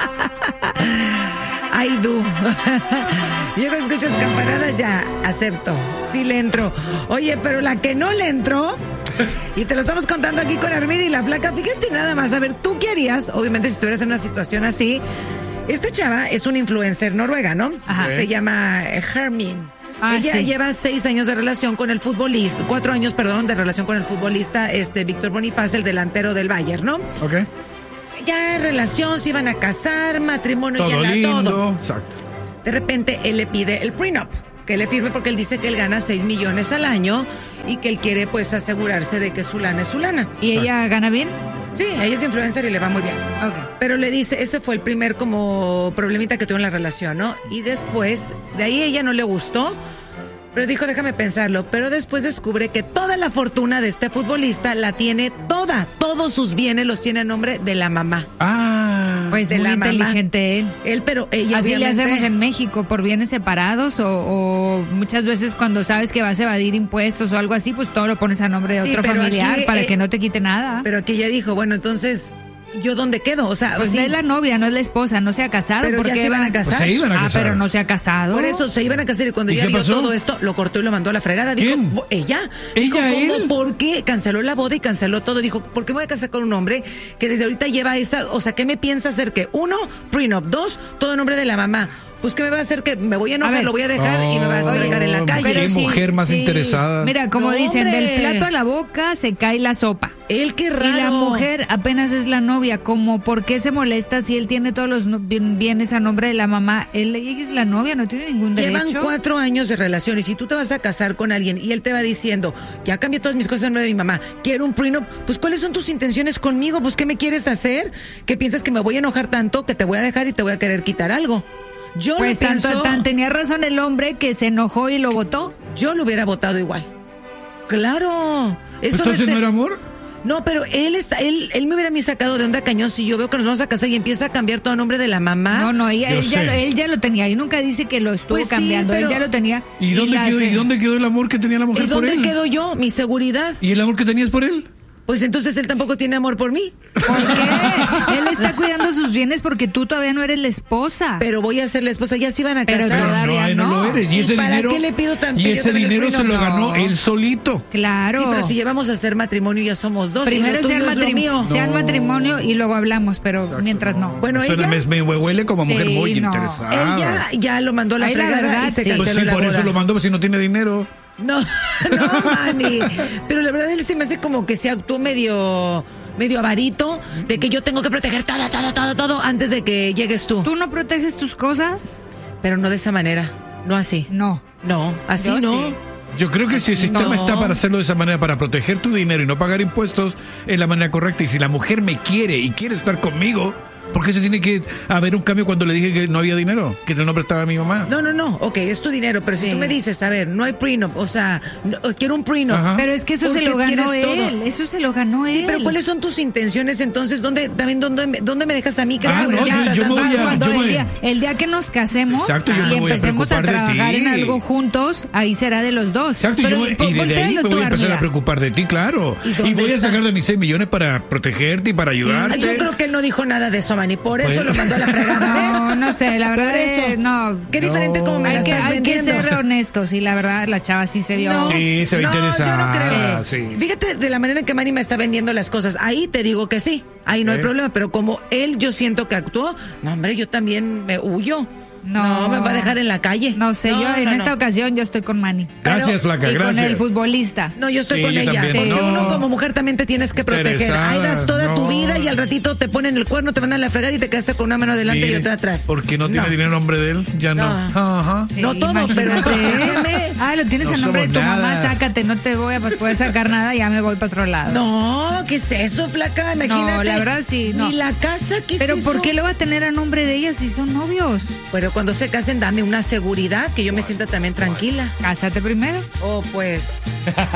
I do. Yo que escuchas campanadas ya acepto. Sí le entro. Oye, pero la que no le entró, y te lo estamos contando aquí con Armida y la Flaca, fíjate nada más. A ver, ¿tú qué harías? Obviamente si estuvieras en una situación así. Esta chava es una influencer noruega, ¿no? Ajá. Se llama Hermin. Ella sí. lleva 6 años de relación con el futbolista, 4 años, perdón, de relación con el futbolista Víctor Bonifaz, el delantero del Bayern, ¿no? Ok. Ya en relación, se iban a casar, matrimonio, Todo ya lindo. todo. Exacto. De repente él le pide el prenup, que le firme porque él dice que él gana 6 millones al año y que él quiere pues asegurarse de que su lana es su lana. ¿Y ella gana bien? Sí, ella es influencer y le va muy bien. Ok. Pero le dice, ese fue el primer como problemita que tuvo en la relación, ¿no? Y después, de ahí ella no le gustó, pero dijo, déjame pensarlo. Pero después descubre que toda la fortuna de este futbolista la tiene todos sus bienes los tiene a nombre de la mamá. Pues de muy la mamá. inteligente él. Él, pero ella Así le obviamente... hacemos en México, por bienes separados o muchas veces cuando sabes que vas a evadir impuestos o algo así, pues todo lo pones a nombre de Sí, otro pero familiar aquí, para que no te quite nada. Pero aquí ella dijo, bueno, entonces, ¿yo dónde quedo? O sea, Pues sí, es la novia, no es la esposa, no se ha casado. pero ¿por ya qué se iban va? a casar. Pues se iban a casar. pero no se ha casado. Por eso se iban a casar y cuando ¿Y ya qué vio pasó? todo esto, lo cortó y lo mandó a la fregada. Dijo, ¿Quién? ella. ¿Ella, Dijo, ¿cómo? él? ¿Por qué? Canceló la boda y canceló todo. Dijo, ¿por qué me voy a casar con un hombre que desde ahorita lleva esa... O sea, ¿qué me piensa hacer? Que 1, prenup, 2, todo en nombre de la mamá. Pues ¿qué me va a hacer? Que me voy a enojar, ver. lo voy a dejar y me va a dejar en la calle. Qué mujer más interesada. Mira, como No, dicen, hombre. del plato a la boca se cae la sopa. Él, qué raro. Y la mujer apenas es la novia, como ¿por qué se molesta si él tiene todos los bienes a nombre de la mamá? Ella es la novia, no tiene ningún Llevan derecho. 4 años de relación y si tú te vas a casar con alguien y él te va diciendo, ya cambié todas mis cosas en nombre de mi mamá, quiero un prenup, pues ¿cuáles son tus intenciones conmigo? Pues ¿qué me quieres hacer? ¿Qué piensas que me voy a enojar tanto que te voy a dejar y te voy a querer quitar algo? Yo Pues lo pienso, tenía razón el hombre que se enojó y lo votó. yo lo hubiera votado igual. Claro. Eso ¿Entonces es- no era amor? No, pero él me hubiera a mí sacado de onda cañón si yo veo que nos vamos a casar y empieza a cambiar todo a nombre de la mamá. No, Yo sé. él ya lo tenía y nunca dice que lo estuvo Pues sí, cambiando, pero- él ya lo tenía. ¿Y dónde quedó el amor que tenía la mujer ¿Y por dónde él? quedo yo? Mi seguridad. ¿Y el amor que tenías por él? Pues entonces él tampoco tiene amor por mí. ¿Por qué? Él está cuidando sus bienes porque tú todavía no eres la esposa. Pero voy a ser la esposa, ya se iban a Pero casar. todavía no no. lo eres. Y ¿Y ese para dinero, qué le pido tan- y que yo ese también el dinero se lo prenup? ganó No. él solito. Claro. Sí, pero si llevamos a hacer matrimonio ya somos dos. y Primero lo tuyo sean, es lo mío. sean matrimonio y luego hablamos, pero mientras no. Bueno, Eso ella, me huele como Sí, mujer muy no. interesada. él ya lo mandó a la Ay, la fregada verdad, y se sí. canceló Pues sí, la por boda. eso lo mandó, pues si no tiene dinero. No, no, mani. Pero la verdad él se me hace como que se actuó medio avarito de que yo tengo que proteger todo antes de que llegues tú. ¿Tú no proteges tus cosas? Pero no de esa manera, no así. No. No, así Yo no. sí. Yo creo que si el sistema No. está para hacerlo de esa manera, para proteger tu dinero y no pagar impuestos, es la manera correcta. Y si la mujer me quiere y quiere estar conmigo, ¿por qué se tiene que haber un cambio cuando le dije que no había dinero? Que el nombre estaba mi mamá. No, ok, es tu dinero, pero si Sí. tú me dices, a ver, no hay prenup, o sea, quiero un prenup. Ajá. Pero es que eso ¿Por se qué lo ganó quieres todo? él. Eso se lo ganó Sí, él. pero ¿cuáles son tus intenciones entonces? ¿Dónde me dejas a mí? ¿Qué Ah, seguridad no, me estás yo me dando? voy a- Cuando yo me- el día que nos casemos Exacto, yo me y voy a empecemos a preocupar de trabajar ti. en algo juntos, ahí será de los dos. Exacto, Pero, y desde ahí voltéalo me tú, voy a empezar Armida. a preocupar de ti, claro. ¿Y dónde Y voy a está? sacar de mis 6 millones para protegerte y para ayudarte. Yo creo que él no dijo nada de eso, Manny, por eso Bueno. lo mandó a la fregada. No, ¿Ves? no sé, la verdad Por eso. no. Qué diferente como me la Hay que, estás hay que vendiendo. ser honestos y la verdad la chava sí se vio. No, Sí, se ve no, interesada, yo no creo. sí. Fíjate de la manera en que Manny me está vendiendo las cosas. Ahí te digo que sí, ahí no hay problema, pero como él yo siento que actuó, no hombre, yo también me huyo. No, me va a dejar en la calle. No sé, yo en no. esta ocasión yo estoy con Manny. Gracias, flaca, Y gracias. con el futbolista. No, yo estoy Sí, con yo ella. también. Porque No. uno como mujer también te tienes que proteger. Interesada, Ahí das toda tu no. vida y al ratito te ponen el cuerno, te mandan la fregada y te quedaste con una mano adelante y Mire, otra atrás. Porque no tiene dinero en nombre de él, ya no. No. Ajá. No todo, pero imagínate. protégeme. Ah, lo tienes No a nombre de tu somos mamá, nada. sácate, no te voy a poder sacar nada, ya me voy para otro lado. No, ¿qué es eso, flaca? Imagínate. No, la verdad sí, no. Ni la casa, ¿qué Pero es ¿por eso? qué lo va a tener a nombre de ella si son novios? Pero cuando se casen, dame una seguridad que yo me sienta también tranquila. Cásate primero. Oh, pues.